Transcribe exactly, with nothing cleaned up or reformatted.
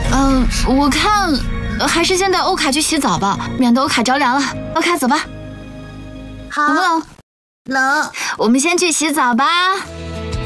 嗯，我看还是先带欧卡去洗澡吧，免得欧卡着凉了。欧卡，走吧。 好。 冷不冷？ 冷。 我们先去洗澡吧。